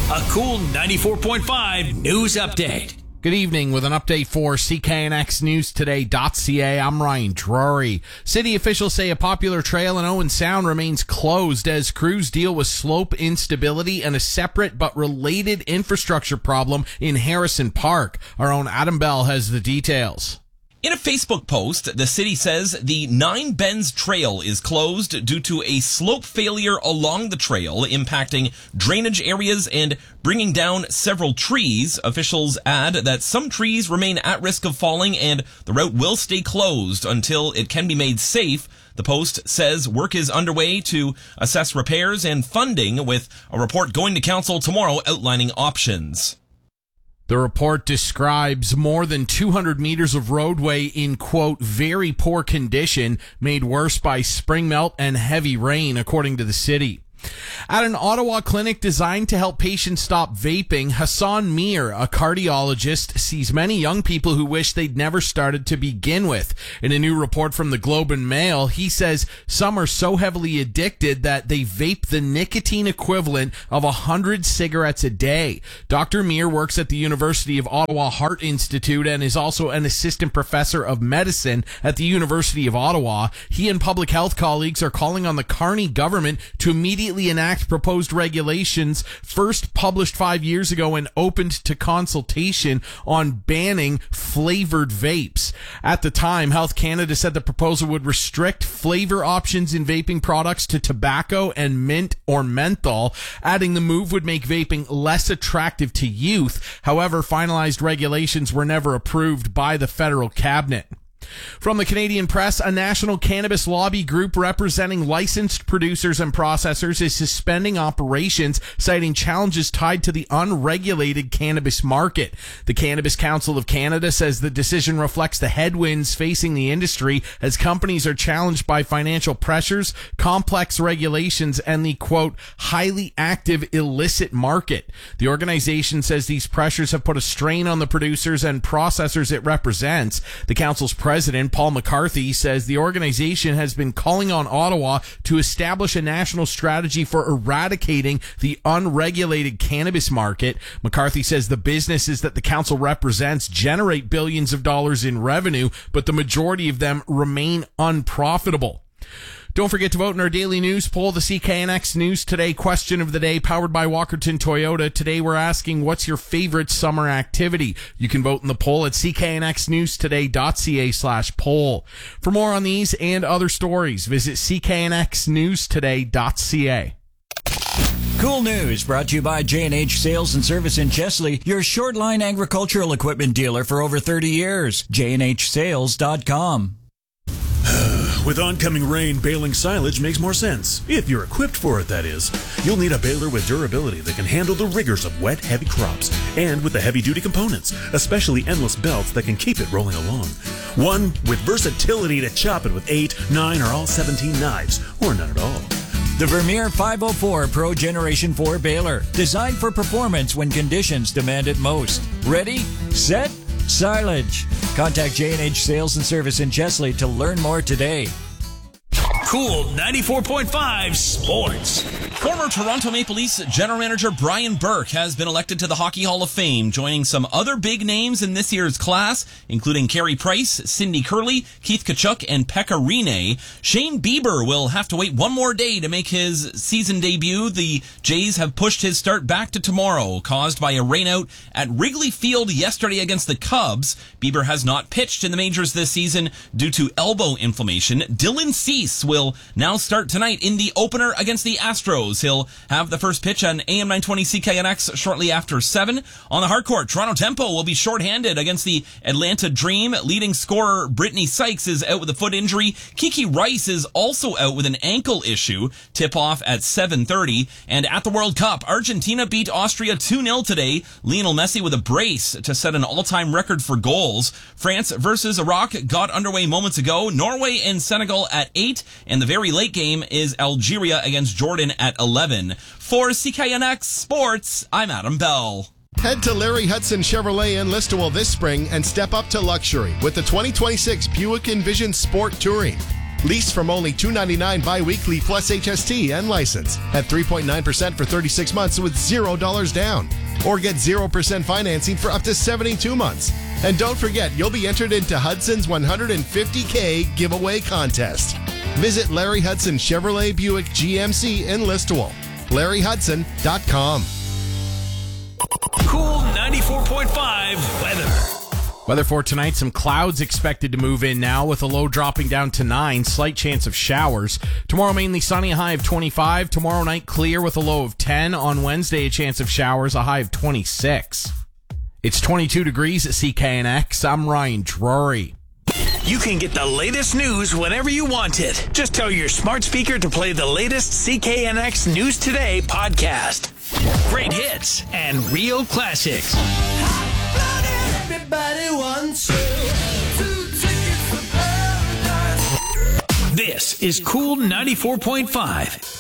A cool 94.5 news update. Good evening with an update for CKNXNewsToday.ca. I'm Ryan Drury. City officials say a popular trail in Owen Sound remains closed as crews deal with slope instability and a separate but related infrastructure problem in Harrison Park. Our own Adam Bell has the details. In a Facebook post, the city says the Nine Bends Trail is closed due to a slope failure along the trail, impacting drainage areas and bringing down several trees. Officials add that some trees remain at risk of falling and the route will stay closed until it can be made safe. The post says work is underway to assess repairs and funding, with a report going to council tomorrow outlining options. The report describes more than 200 meters of roadway in, quote, very poor condition, made worse by spring melt and heavy rain, according to the city. At an Ottawa clinic designed to help patients stop vaping, Hassan Mir, a cardiologist, sees many young people who wish they'd never started to begin with. In a new report from the Globe and Mail, he says some are so heavily addicted that they vape the nicotine equivalent of 100 cigarettes a day. Dr. Mir works at the University of Ottawa Heart Institute and is also an assistant professor of medicine at the University of Ottawa. He and public health colleagues are calling on the Carney government to immediately enact proposed regulations first published 5 years ago and opened to consultation on banning flavored vapes. At the time, Health Canada said the proposal would restrict flavor options in vaping products to tobacco and mint or menthol, adding the move would make vaping less attractive to youth. However, finalized regulations were never approved by the federal cabinet. From the Canadian Press, a national cannabis lobby group representing licensed producers and processors is suspending operations, citing challenges tied to the unregulated cannabis market. The Cannabis Council of Canada says the decision reflects the headwinds facing the industry as companies are challenged by financial pressures, complex regulations, and the, quote, highly active illicit market. The organization says these pressures have put a strain on the producers and processors it represents. The council's president, Paul McCarthy, says the organization has been calling on Ottawa to establish a national strategy for eradicating the unregulated cannabis market. McCarthy says the businesses that the council represents generate billions of dollars in revenue, but the majority of them remain unprofitable. Don't forget to vote in our daily news poll, the CKNX News Today question of the day, powered by Walkerton Toyota. Today we're asking, what's your favorite summer activity? You can vote in the poll at cknxnewstoday.ca/poll. For more on these and other stories, visit cknxnewstoday.ca. Cool news brought to you by J&H Sales and Service in Chesley, your short-line agricultural equipment dealer for over 30 years. jnhsales.com. With oncoming rain, baling silage makes more sense. If you're equipped for it, that is. You'll need a baler with durability that can handle the rigors of wet, heavy crops, and with the heavy-duty components, especially endless belts that can keep it rolling along. One with versatility to chop it with 8, 9, or all 17 knives, or none at all. The Vermeer 504 Pro Generation 4 baler, designed for performance when conditions demand it most. Ready, set, silage. Contact J&H Sales and Service in Chesley to learn more today. Cool 94.5 Sports. Former Toronto Maple Leafs general manager Brian Burke has been elected to the Hockey Hall of Fame, joining some other big names in this year's class, including Carey Price, Cindy Curley, Keith Tkachuk, and Pekka Rinne. Shane Bieber will have to wait one more day to make his season debut. The Jays have pushed his start back to tomorrow, caused by a rainout at Wrigley Field yesterday against the Cubs. Bieber has not pitched in the majors this season due to elbow inflammation. Dylan Cease will now start tonight in the opener against the Astros. He'll have the first pitch on AM 920 CKNX shortly after 7. On the hardcourt, Toronto Tempo will be shorthanded against the Atlanta Dream. Leading scorer Brittany Sykes is out with a foot injury. Kiki Rice is also out with an ankle issue. Tip-off at 7:30. And at the World Cup, Argentina beat Austria 2-0 today. Lionel Messi with a brace to set an all-time record for goals. France versus Iraq got underway moments ago. Norway and Senegal at 8. And the very late game is Algeria against Jordan at 11. For CKNX Sports, I'm Adam Bell. Head to Larry Hudson Chevrolet in Listowel this spring and step up to luxury with the 2026 Buick Envision Sport Touring. Lease from only $299 bi-weekly plus HST and license at 3.9% for 36 months with $0 down. Or get 0% financing for up to 72 months. And don't forget, you'll be entered into Hudson's $150K giveaway contest. Visit Larry Hudson Chevrolet Buick GMC in Listowel. LarryHudson.com. Cool 94.5 weather. Weather for tonight, some clouds expected to move in now with a low dropping down to 9, slight chance of showers. Tomorrow mainly sunny, a high of 25. Tomorrow night clear with a low of 10. On Wednesday, a chance of showers, a high of 26. It's 22 degrees at CKNX. I'm Ryan Drury. You can get the latest news whenever you want it. Just tell your smart speaker to play the latest CKNX News Today podcast. Great hits and real classics. Everybody wants you. 2 tickets for paradise. This is Cool 94.5.